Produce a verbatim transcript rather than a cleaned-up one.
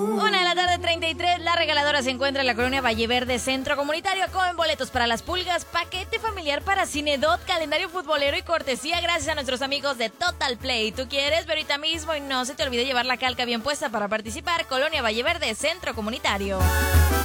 Una de la tarde, treinta y tres, la regaladora se encuentra en la colonia Valleverde, Centro Comunitario, con boletos para las pulgas, paquete familiar para Cinedot, calendario futbolero y cortesía gracias a nuestros amigos de Total Play. ¿Tú quieres? Ve ahorita mismo y no se te olvide llevar la calca bien puesta para participar. Colonia Valleverde, Centro Comunitario.